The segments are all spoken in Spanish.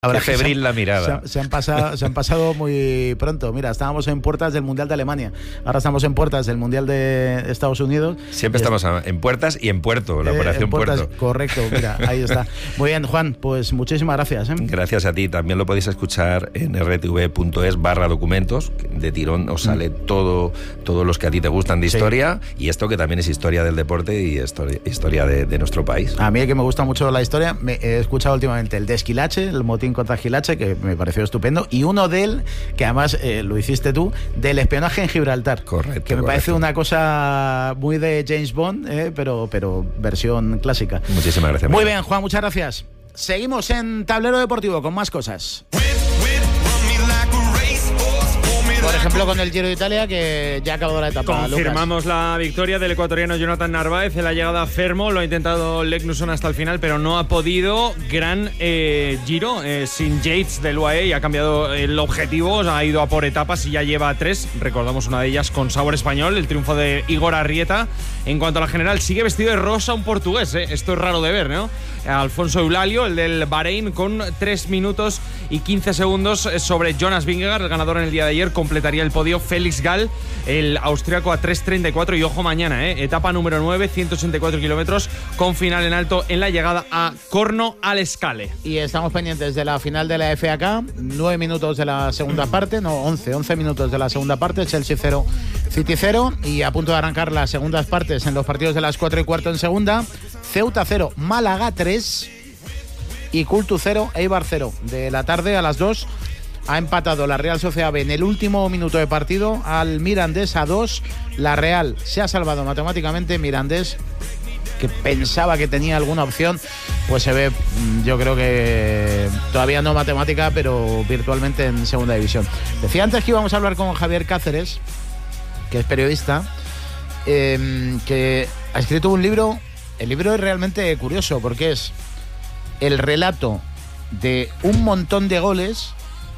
Ahora qué febril la mirada. Se han pasado muy pronto. Mira, estábamos en puertas del Mundial de Alemania. Ahora estamos en puertas del Mundial de Estados Unidos. Siempre estamos en puertas y en puerto, la operación puertas, puerto. Correcto, mira, ahí está. Muy bien, Juan, pues muchísimas gracias. Gracias a ti. También lo podéis escuchar en rtv.es/documentos. De tirón os sale todos los que a ti te gustan de historia, y esto que también es historia del deporte y historia de nuestro país. A mí, que me gusta mucho la historia, he escuchado últimamente el de Esquilache, el motín contra Esquilache, que me pareció estupendo, y uno que además lo hiciste tú, del espionaje en Gibraltar. Correcto. Que me parece una cosa muy de James Bond, pero versión clásica. Muchísimas gracias. Muy bien, Juan, muchas gracias. Seguimos en Tablero Deportivo con más cosas. Por ejemplo, con el Giro de Italia, que ya acabó la etapa. Confirmamos la victoria del ecuatoriano Jonathan Narváez en la llegada a Fermo. Lo ha intentado Legnuson hasta el final, pero no ha podido. Gran Giro sin Yates del UAE, y ha cambiado el objetivo. Ha ido a por etapas y ya lleva 3. Recordamos una de ellas con sabor español, el triunfo de Igor Arrieta. En cuanto a la general, sigue vestido de rosa un portugués. Esto es raro de ver, ¿no? Alfonso Eulalio, el del Bahrein, con 3 minutos y 15 segundos sobre Jonas Vingegaard, el ganador en el día de ayer. Completaría el podio Félix Gall, el austriaco, a 3:34. Y ojo mañana, etapa número 9, 184 kilómetros, con final en alto en la llegada a Corno al Scale. Y estamos pendientes de la final de la FA Cup. 9 minutos de la segunda parte, no, 11 minutos de la segunda parte. Chelsea 0, City 0, y a punto de arrancar las segundas partes en los partidos de las 4:15 en segunda. Ceuta 0, Málaga 3 y Cultu 0, Eibar 0. De la tarde a las 2 ha empatado la Real Sociedad B en el último minuto de partido al Mirandés a 2. La Real se ha salvado matemáticamente. Mirandés, que pensaba que tenía alguna opción, pues se ve, yo creo que todavía no matemática, pero virtualmente en segunda división. Decía antes que íbamos a hablar con Javier Cáceres, que es periodista, que ha escrito un libro. El libro es realmente curioso porque es el relato de un montón de goles,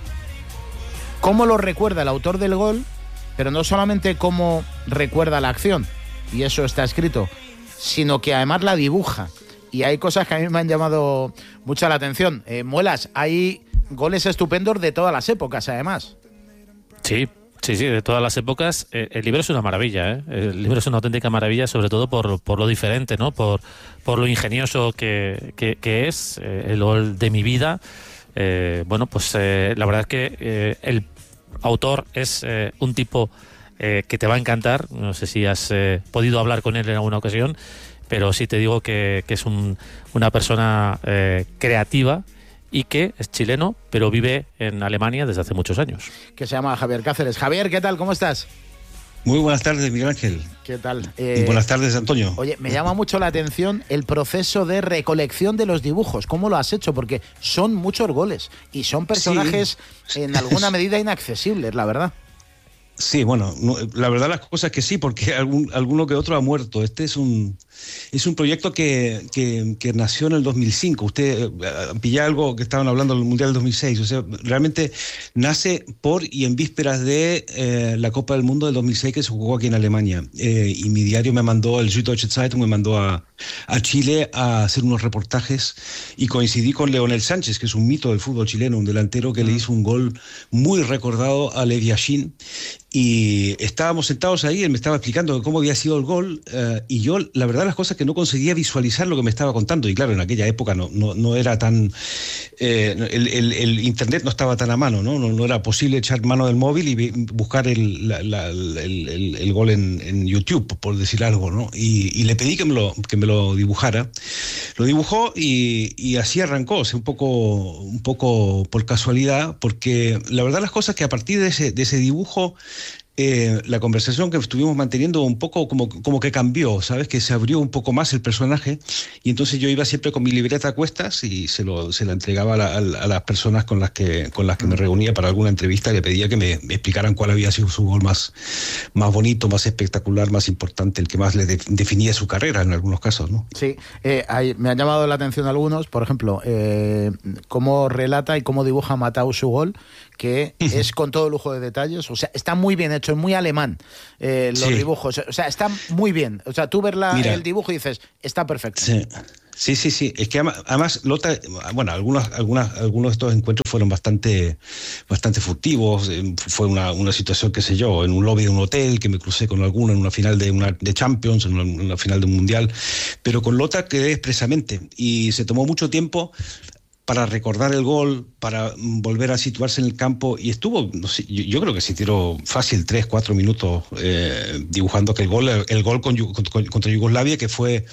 cómo lo recuerda el autor del gol, pero no solamente cómo recuerda la acción, y eso está escrito, sino que además la dibuja. Y hay cosas que a mí me han llamado mucho la atención. Muelas, hay goles estupendos de todas las épocas, además. Sí, de todas las épocas. El libro es una maravilla, El libro es una auténtica maravilla, sobre todo por lo diferente, ¿no? Por lo ingenioso que es el gol de mi vida. La verdad es que el autor es un tipo que te va a encantar. No sé si has podido hablar con él en alguna ocasión, pero sí te digo que es una persona creativa, y que es chileno, pero vive en Alemania desde hace muchos años. Que se llama Javier Cáceres. Javier, ¿qué tal? ¿Cómo estás? Muy buenas tardes, Miguel Ángel. ¿Qué tal? Y buenas tardes, Antonio. Oye, me llama mucho la atención el proceso de recolección de los dibujos. ¿Cómo lo has hecho? Porque son muchos goles y son personajes en alguna medida inaccesibles, la verdad. Sí, bueno, la verdad las cosas que sí, porque alguno que otro ha muerto. Este es un proyecto que nació en el 2005. Usted pilla algo que estaban hablando del Mundial del 2006. O sea, realmente nace por y en vísperas de la Copa del Mundo del 2006 que se jugó aquí en Alemania. Y mi diario me mandó, el Süddeutsche Zeitung me mandó a Chile a hacer unos reportajes, y coincidí con Leonel Sánchez, que es un mito del fútbol chileno, un delantero que le hizo un gol muy recordado a Lev Yashin. Y estábamos sentados ahí, él me estaba explicando cómo había sido el gol, y yo, la verdad, las cosas que no conseguía visualizar lo que me estaba contando. Y claro, en aquella época no era tan... el internet no estaba tan a mano, no era posible echar mano del móvil y buscar el gol en YouTube, por decir algo, ¿no? Y le pedí que me lo dibujara. Lo dibujó y así arrancó, o sea, un poco por casualidad, porque la verdad las cosas que a partir de ese dibujo, la conversación que estuvimos manteniendo un poco como que cambió, ¿sabes? Que se abrió un poco más el personaje, y entonces yo iba siempre con mi libreta a cuestas y se la entregaba a las personas con las que me reunía para alguna entrevista, y le pedía que me explicaran cuál había sido su gol más bonito, más espectacular, más importante, el que más le definía su carrera en algunos casos, ¿no? Sí, me han llamado la atención algunos, por ejemplo, cómo relata y cómo dibuja Matthäus su gol, que es con todo lujo de detalles. O sea, está muy bien hecho, es muy alemán los dibujos. O sea, está muy bien. O sea, tú ves el dibujo y dices, está perfecto. Sí. Sí. Es que además Lota, bueno, algunos de estos encuentros fueron bastante furtivos. Fue una situación, qué sé yo, en un lobby de un hotel que me crucé con alguno en una final de Champions, en una final de un mundial. Pero con Lota quedé expresamente y se tomó mucho tiempo para recordar el gol, para volver a situarse en el campo, y estuvo, no sé, yo creo que se tiró fácil 3-4 minutos dibujando que el gol contra Yugoslavia, que fue,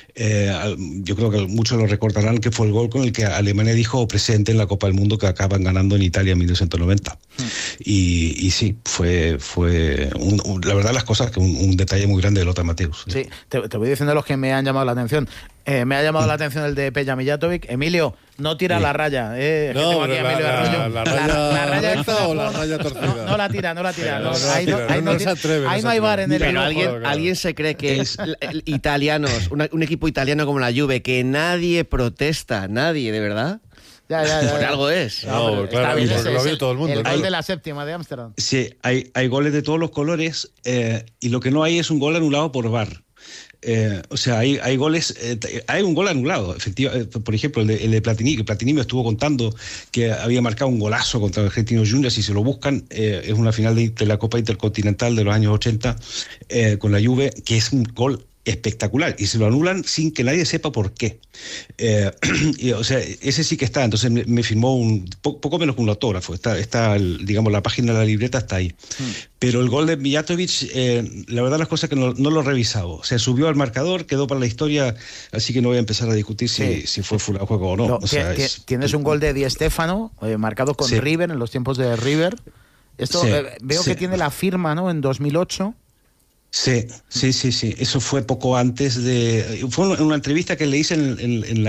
yo creo que muchos lo recordarán, que fue el gol con el que Alemania dijo presente en la Copa del Mundo que acaban ganando en Italia en 1990. Y sí, fue la verdad las cosas que un detalle muy grande de Lothar Matthäus. Sí, te voy diciendo los que me han llamado la atención. Me ha llamado la atención el de Peja Mijatovic. Emilio, no tira la raya. No, la raya recta o la raya torcida. No la tira. No se atreve. Ahí no hay bar en el Pero alguien se cree que es italianos, un equipo italiano como la Juve, que nadie protesta, nadie, de verdad. Ya. Por algo es. No, claro, lo vio todo el mundo. El gol de la séptima de Ámsterdam. Sí, hay goles de todos los colores, y lo que no hay es un gol anulado por VAR. O sea, hay goles, hay un gol anulado, efectivamente. Por ejemplo, el de Platini, que Platini me estuvo contando que había marcado un golazo contra el Argentinos Juniors, si se lo buscan, es una final de la Copa Intercontinental de los años 80 con la Juve, que es un gol espectacular, y se lo anulan sin que nadie sepa por qué. O sea, ese sí que está. Entonces me firmó poco menos que un autógrafo. Está digamos, la página de la libreta está ahí. Pero el gol de Mijatovic, la verdad las cosas que no lo he revisado. O sea, subió al marcador, quedó para la historia, así que no voy a empezar a discutir si fue fuera de juego o no. Tienes un gol de Di Stéfano, marcado con River, en los tiempos de River. Esto veo que tiene la firma, ¿no?, en 2008. Sí. Eso fue poco antes de... Fue una entrevista que le hice en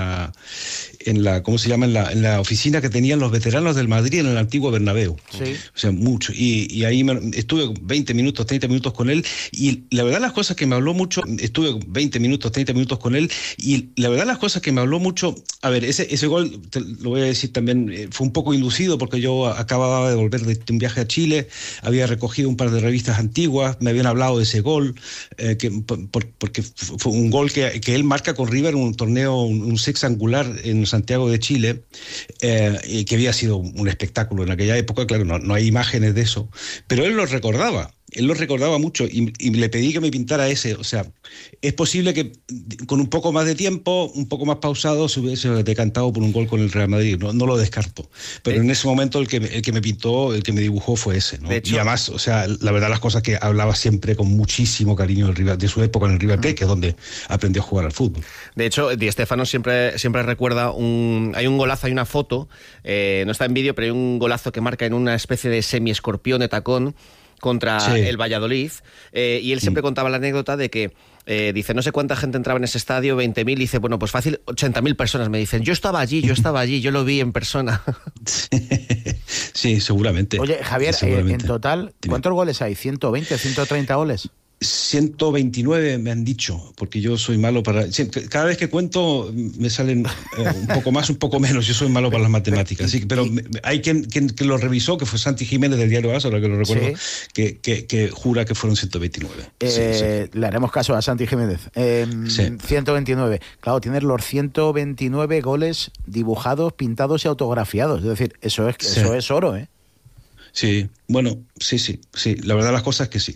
la ¿cómo se llama? En la oficina que tenían los veteranos del Madrid en el antiguo Bernabéu. Sí. O sea, mucho. Y ahí estuve 20 minutos, 30 minutos con él, y la verdad las cosas que me habló mucho, estuve 20 minutos, 30 minutos con él, y la verdad las cosas que me habló mucho, a ver, ese gol, te lo voy a decir también, fue un poco inducido porque yo acababa de volver de un viaje a Chile, había recogido un par de revistas antiguas, me habían hablado de ese gol, porque fue un gol que él marca con River en un torneo, un sexangular en Santiago de Chile, que había sido un espectáculo en aquella época. Claro, no hay imágenes de eso, pero él lo recordaba mucho, y le pedí que me pintara ese. O sea, es posible que con un poco más de tiempo, un poco más pausado, se hubiese decantado por un gol con el Real Madrid, no lo descarto, pero en ese momento el que me pintó, el que me dibujó fue ese, ¿no? Y además, o sea, la verdad las cosas que hablaba siempre con muchísimo cariño de su época en el River Plate, que es donde aprendió a jugar al fútbol. De hecho, Di Stéfano siempre recuerda hay un golazo, hay una foto, no está en vídeo, pero hay un golazo que marca en una especie de semi-escorpión de tacón contra el Valladolid, y él siempre contaba la anécdota de que dice, no sé cuánta gente entraba en ese estadio, 20.000, dice, bueno, pues fácil, 80.000 personas, me dicen, yo estaba allí, yo lo vi en persona. Sí, seguramente. Oye, Javier, en total, ¿cuántos goles hay? ¿120, 130 goles? 129 me han dicho, porque yo soy malo para... Cada vez que cuento me salen un poco más, un poco menos. Yo soy malo para las matemáticas. Así que, pero hay quien lo revisó, que fue Santi Jiménez del diario AS, ahora que lo recuerdo, que jura que fueron 129. Le haremos caso a Santi Jiménez. 129. Claro, tienes los 129 goles dibujados, pintados y autografiados. Es decir, eso es oro, ¿eh? Sí, bueno, sí. La verdad las cosas es que sí.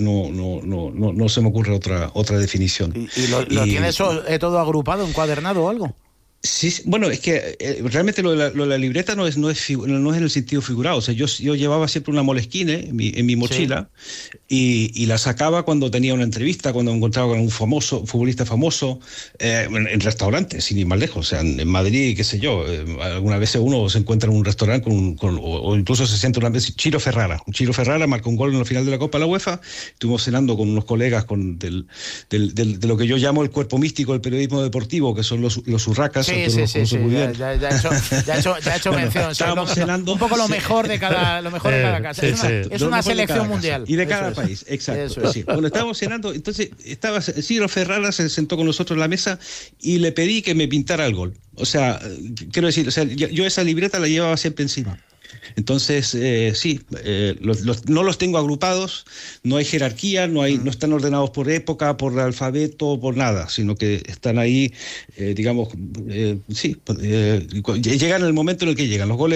No se me ocurre otra definición. ¿Y lo tienes todo agrupado, encuadernado o algo? Sí, bueno, es que realmente lo de la libreta no es en el sentido figurado. O sea, yo llevaba siempre una Moleskine en mi mochila, y la sacaba cuando tenía una entrevista, cuando me encontraba con un futbolista famoso, en restaurantes, sin ir más lejos. O sea, en Madrid, qué sé yo, algunas veces uno se encuentra en un restaurante o incluso se sienta una vez. Ciro Ferrara marcó un gol en la final de la Copa de la UEFA. Estuvimos cenando con unos colegas de lo que yo llamo el cuerpo místico del periodismo deportivo, que son los urracas. Sí, ya he hecho mención. Estábamos cenando. Un poco lo mejor de cada casa. Es una selección mundial. Y de cada país, exacto. Sí. Bueno, estábamos cenando, entonces Ciro Ferrara se sentó con nosotros en la mesa y le pedí que me pintara el gol. O sea, quiero decir, yo esa libreta la llevaba siempre encima. Entonces, sí, no los tengo agrupados, no hay jerarquía, no están ordenados por época, por alfabeto, por nada, sino que están ahí, llegan en el momento en el que llegan. Los goles